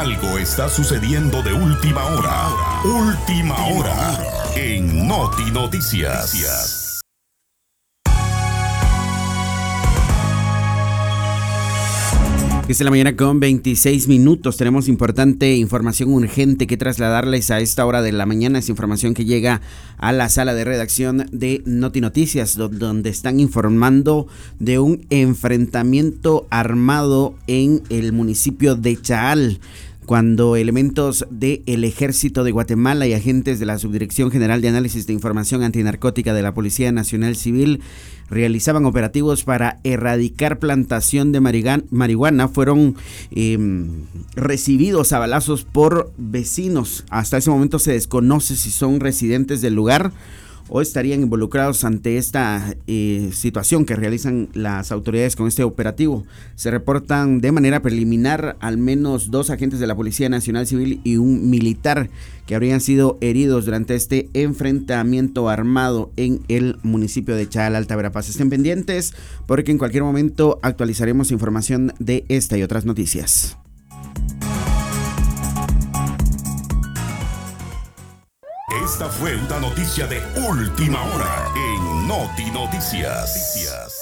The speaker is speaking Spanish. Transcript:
Algo está sucediendo de última hora. Última hora. En Noti Noticias. Es de la mañana con 26 minutos. Tenemos importante información urgente que trasladarles a esta hora de la mañana. Es información que llega a la sala de redacción de Noti Noticias, donde están informando de un enfrentamiento armado en el municipio de Chaal, cuando elementos del Ejército de Guatemala y agentes de la Subdirección General de Análisis de Información Antinarcótica de la Policía Nacional Civil realizaban operativos para erradicar plantación de marihuana, fueron recibidos a balazos por vecinos. Hasta ese momento se desconoce si son residentes del lugar o estarían involucrados ante esta situación que realizan las autoridades con este operativo. Se reportan de manera preliminar al menos 2 agentes de la Policía Nacional Civil y un militar que habrían sido heridos durante este enfrentamiento armado en el municipio de Chaal, Alta Verapaz. Estén pendientes porque en cualquier momento actualizaremos información de esta y otras noticias. Esta fue una noticia de última hora en Noti Noticias.